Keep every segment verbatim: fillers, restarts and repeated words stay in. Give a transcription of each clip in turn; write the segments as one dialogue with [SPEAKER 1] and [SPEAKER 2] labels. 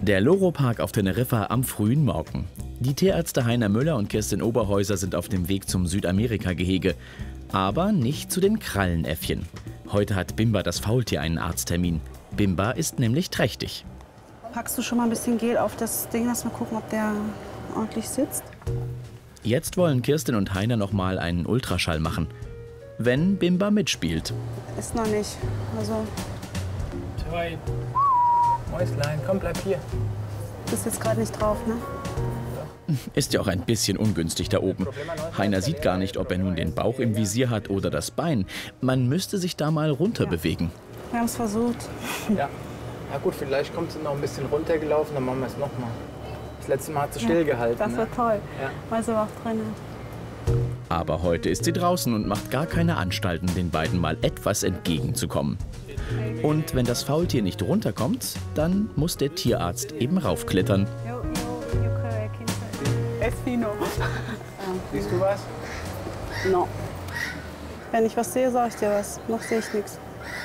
[SPEAKER 1] Der Loro-Park auf Teneriffa am frühen Morgen. Die Tierärzte Heiner Müller und Kirstin Oberhäuser sind auf dem Weg zum Südamerika-Gehege. Aber nicht zu den Krallenäffchen. Heute hat Bimba das Faultier einen Arzttermin. Bimba ist nämlich trächtig.
[SPEAKER 2] Packst du schon mal ein bisschen Gel auf das Ding, lass mal gucken, ob der ordentlich sitzt.
[SPEAKER 1] Jetzt wollen Kirstin und Heiner noch mal einen Ultraschall machen. Wenn Bimba mitspielt.
[SPEAKER 2] Ist noch nicht. Also.
[SPEAKER 3] Toi. Mäuslein, komm, bleib hier.
[SPEAKER 2] Du bist jetzt gerade nicht drauf, ne?
[SPEAKER 1] Ist ja auch ein bisschen ungünstig da oben. Heiner sieht gar nicht, ob er nun den Bauch im Visier hat oder das Bein. Man müsste sich da mal runter bewegen.
[SPEAKER 2] Wir haben es versucht.
[SPEAKER 3] Ja. Ja gut, vielleicht kommt sie noch ein bisschen runtergelaufen, dann machen wir es noch mal. Das letzte Mal hat sie stillgehalten.
[SPEAKER 2] Das war
[SPEAKER 3] ne?
[SPEAKER 2] toll,
[SPEAKER 3] Ja.
[SPEAKER 2] weil sie war auch drin.
[SPEAKER 1] Aber heute ist sie draußen und macht gar keine Anstalten, den beiden mal etwas entgegenzukommen. Und wenn das Faultier nicht runterkommt, dann muss der Tierarzt eben raufklettern.
[SPEAKER 3] Siehst du was?
[SPEAKER 2] No. Wenn ich was sehe, sage ich dir was. Noch sehe ich nichts.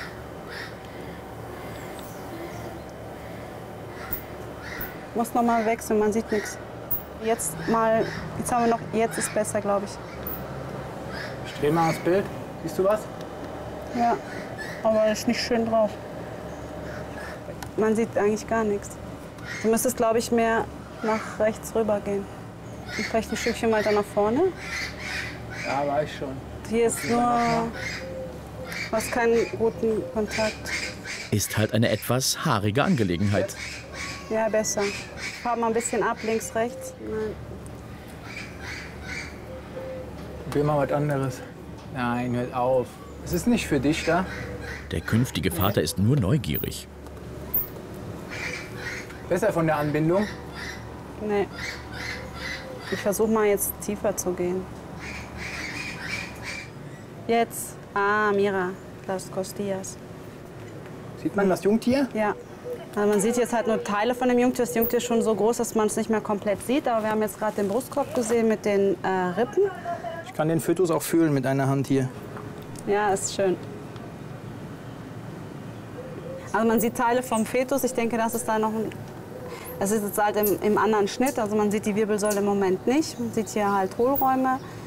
[SPEAKER 2] Muss noch mal wechseln, man sieht nichts. Jetzt mal, jetzt haben wir noch, jetzt ist besser, glaube ich.
[SPEAKER 3] Ich dreh mal das Bild. Siehst du was?
[SPEAKER 2] Ja, aber ist nicht schön drauf. Man sieht eigentlich gar nichts. Du müsstest, glaube ich, mehr nach rechts rüber gehen. Und vielleicht ein Stückchen weiter nach vorne.
[SPEAKER 3] Ja, war ich schon.
[SPEAKER 2] Hier ist nur, du hast keinen guten Kontakt.
[SPEAKER 1] Ist halt eine etwas haarige Angelegenheit.
[SPEAKER 2] Ja, besser. Fahr mal ein bisschen ab, links, rechts. Nein.
[SPEAKER 3] Probier mal was anderes. Nein, hört auf. Es ist nicht für dich da.
[SPEAKER 1] Der künftige Vater ist nur neugierig.
[SPEAKER 3] Besser von der Anbindung.
[SPEAKER 2] Nee. Ich versuche mal jetzt tiefer zu gehen. Jetzt. Ah, mira, las costillas.
[SPEAKER 3] Sieht man das Jungtier?
[SPEAKER 2] Ja. Also man sieht jetzt halt nur Teile von dem Jungtier. Das Jungtier ist schon so groß, dass man es nicht mehr komplett sieht. Aber wir haben jetzt gerade den Brustkorb gesehen mit den äh, Rippen.
[SPEAKER 3] Ich kann den Fötus auch fühlen mit einer Hand hier.
[SPEAKER 2] Ja, ist schön. Also man sieht Teile vom Fetus. Ich denke, das ist da noch ein... Es ist jetzt halt im, im anderen Schnitt. Also man sieht die Wirbelsäule im Moment nicht. Man sieht hier halt Hohlräume.